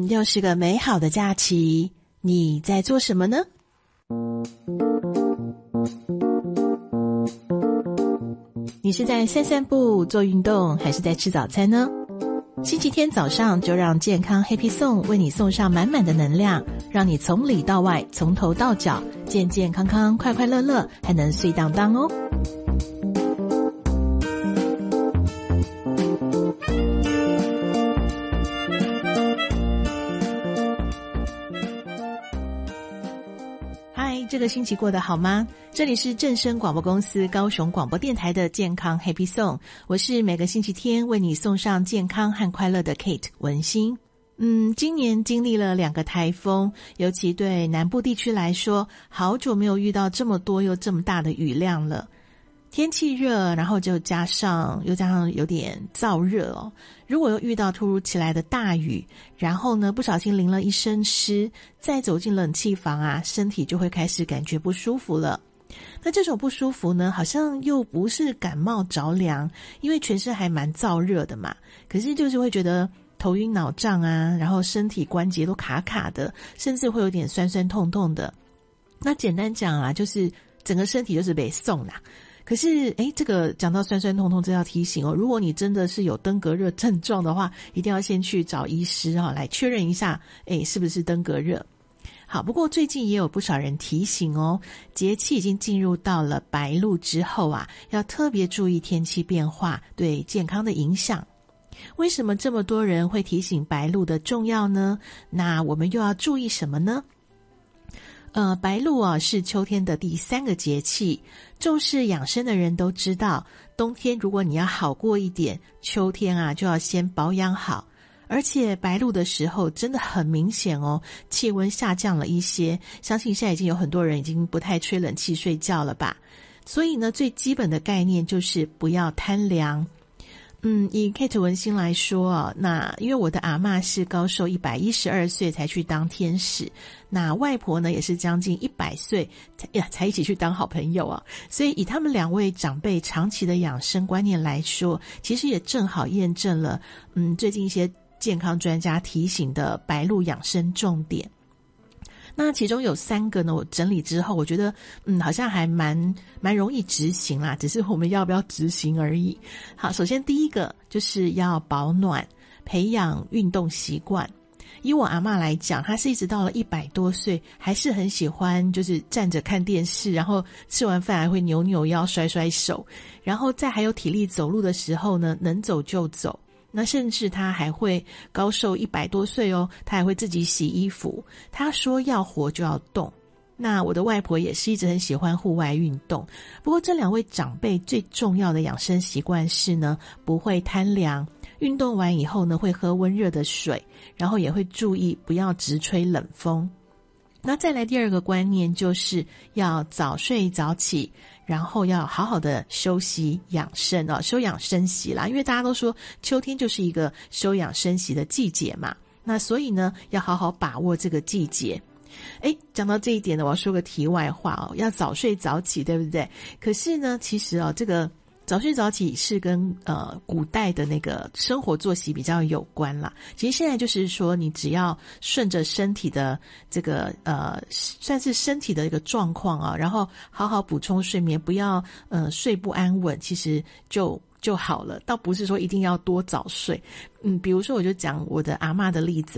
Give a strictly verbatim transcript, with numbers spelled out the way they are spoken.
又是个美好的假期，你在做什么呢？你是在散散步、做运动，还是在吃早餐呢？星期天早上就让健康 Happy Song 为你送上满满的能量，让你从里到外，从头到脚，健健康康、快快乐乐，还能碎当当哦。这个星期过得好吗？这里是正声广播公司高雄广播电台的健康 Happy Song， 我是每个星期天为你送上健康和快乐的 Kate 文心。嗯，今年经历了两个台风，尤其对南部地区来说，好久没有遇到这么多又这么大的雨量了。天气热，然后就加上又加上有点燥热哦。如果又遇到突如其来的大雨，然后呢不小心淋了一身湿，再走进冷气房啊，身体就会开始感觉不舒服了。那这种不舒服呢，好像又不是感冒着凉，因为全身还蛮燥热的嘛。可是就是会觉得头晕脑胀啊，然后身体关节都卡卡的，甚至会有点酸酸痛痛的。那简单讲啊，就是整个身体就是被送啦。可是诶这个讲到酸酸痛痛，真要提醒哦，如果你真的是有登革热症状的话，一定要先去找医师哦，来确认一下诶是不是登革热。好，不过最近也有不少人提醒哦，节气已经进入到了白露之后啊，要特别注意天气变化对健康的影响。为什么这么多人会提醒白露的重要呢？那我们又要注意什么呢？呃，白露啊是秋天的第三个节气，重视养生的人都知道，冬天如果你要好过一点，秋天啊就要先保养好。而且白露的时候真的很明显哦，气温下降了一些，相信现在已经有很多人已经不太吹冷气睡觉了吧。所以呢，最基本的概念就是不要贪凉。嗯，以 Kate 文心来说啊，那因为我的阿嬷是高寿一百一十二岁才去当天使，那外婆呢也是将近一百岁才呀才一起去当好朋友啊，所以以他们两位长辈长期的养生观念来说，其实也正好验证了嗯最近一些健康专家提醒的白露养生重点。那其中有三个呢，我整理之后，我觉得嗯，好像还蛮蛮容易执行啦，只是我们要不要执行而已。好，首先第一个就是要保暖，培养运动习惯。以我阿嬷来讲，她是一直到了一百多岁，还是很喜欢就是站着看电视，然后吃完饭还会扭扭腰、甩甩手，然后再还有体力走路的时候呢，能走就走。那甚至他还会高寿一百多岁哦，他还会自己洗衣服。他说要活就要动。那我的外婆也是一直很喜欢户外运动。不过这两位长辈最重要的养生习惯是呢，不会贪凉。运动完以后呢，会喝温热的水，然后也会注意不要直吹冷风。那再来第二个观念就是要早睡早起，然后要好好的休息养生哦，休养生息啦，因为大家都说秋天就是一个休养生息的季节嘛，那所以呢要好好把握这个季节。诶，讲到这一点呢，我要说个题外话哦，要早睡早起，对不对？可是呢，其实哦，这个早睡早起是跟呃古代的那个生活作息比较有关啦。其实现在就是说，你只要顺着身体的这个呃，算是身体的一个状况啊，然后好好补充睡眠，不要呃睡不安稳，其实就就好了。倒不是说一定要多早睡。嗯，比如说我就讲我的阿嬷的例子。